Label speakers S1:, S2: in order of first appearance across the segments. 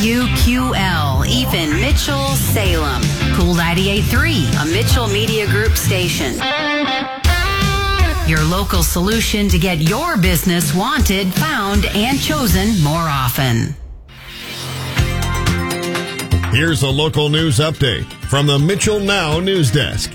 S1: UQL, Ethan Mitchell, Salem. Cool 98.3, a Mitchell Media Group station. Your local solution to get your business wanted, found, and chosen more often.
S2: Here's a local news update from the Mitchell Now News Desk.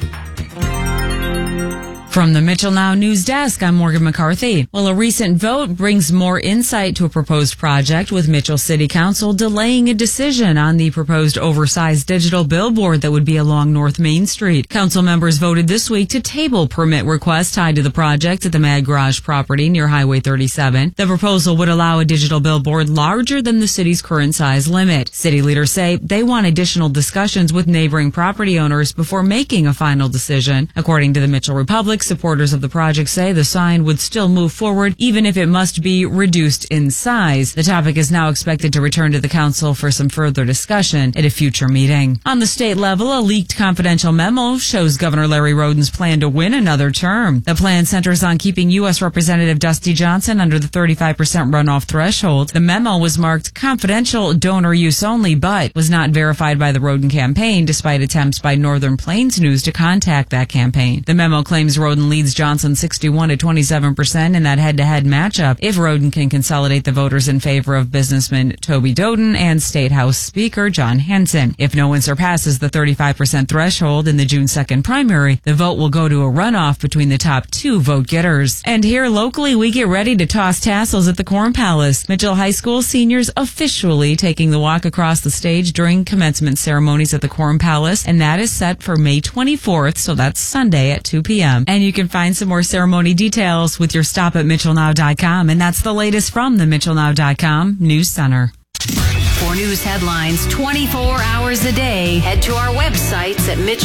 S3: From the Mitchell Now News Desk, I'm Morgan McCarthy. Well, a recent vote brings more insight to a proposed project, with Mitchell City Council delaying a decision on the proposed oversized digital billboard that would be along North Main Street. Council members voted this week to table permit requests tied to the project at the Mag Garage property near Highway 37. The proposal would allow a digital billboard larger than the city's current size limit. City leaders say they want additional discussions with neighboring property owners before making a final decision. According to the Mitchell Republic, supporters of the project say the sign would still move forward even if it must be reduced in size. The topic is now expected to return to the council for some further discussion at a future meeting. On the state level, a leaked confidential memo shows Governor Larry Roden's plan to win another term. The plan centers on keeping U.S. Representative Dusty Johnson under the 35% runoff threshold. The memo was marked confidential, donor use only, but was not verified by the Roden campaign, despite attempts by Northern Plains News to contact that campaign. The memo claims Roden leads Johnson 61 to 27% in that head-to-head matchup if Roden can consolidate the voters in favor of businessman Toby Doden and State House Speaker John Henson. If no one surpasses the 35% threshold in the June 2nd primary, the vote will go to a runoff between the top two vote getters. And here locally, we get ready to toss tassels at the Corn Palace. Mitchell High School seniors officially taking the walk across the stage during commencement ceremonies at the Corn Palace, and that is set for May 24th, so that's Sunday at 2 p.m. And you can find some more ceremony details with your stop at MitchellNow.com, and that's the latest from the MitchellNow.com News Center.
S1: For news headlines 24 hours a day, head to our websites at Mitchell.